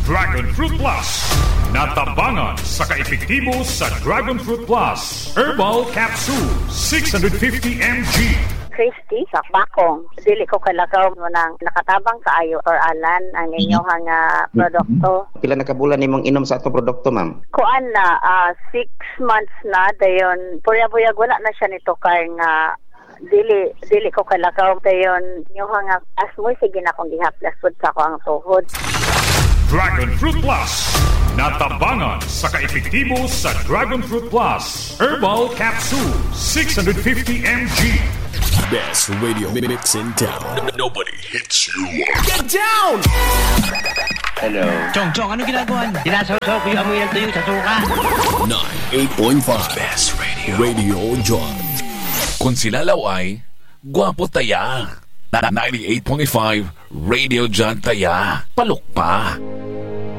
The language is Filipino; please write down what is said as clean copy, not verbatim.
Dragon Fruit Plus. Natabangan sa kaepektibo sa Dragon Fruit Plus. Herbal Capsule, 650 mg. Christy sa bakong. Dili ko kalakaw mo nang nakatabang kaayo or alan ang inyong produkto. Pila na kabulan nimong inom sa atong produkto, ma'am? Kuan na 6 months na dayon. Purya-purya wala na siya nito kay nga dili ko kalakaw dayon inyong nga asmoy sige na kong gihaplas pud sa ko ang tuhod. Dragon Fruit Plus. Natabangan sa kaepektibo sa Dragon Fruit Plus. Herbal Capsule, 650 mg. Best radio mix in town. Nobody hits you up. Get down! Hello. Chong, ano ginagawa niyo? Sinasaw-saw ko yung amoy ng tuyo sa suka. 98.5 Best Radio. Radio John. Kung sila laway, gwapo taya. 98.5 Radio John taya. Palok pa.